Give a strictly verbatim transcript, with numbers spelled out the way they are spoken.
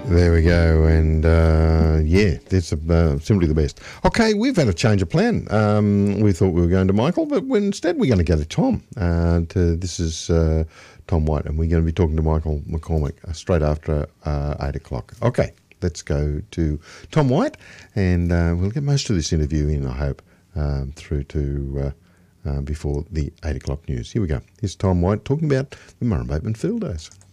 There we go, and uh, yeah, that's uh, simply the best. Okay, we've had a change of plan. Um, we thought we were going to Michael, but we're, instead we're going to go to Tom. Uh, to, this is uh, Tom White, and we're going to be talking to Michael McCormack uh, straight after uh, eight o'clock. Okay, let's go to Tom White, and uh, we'll get most of this interview in, I hope, um, through to uh, uh, before the eight o'clock news. Here we go. Here's Tom White talking about the Murrumbateman Field Days.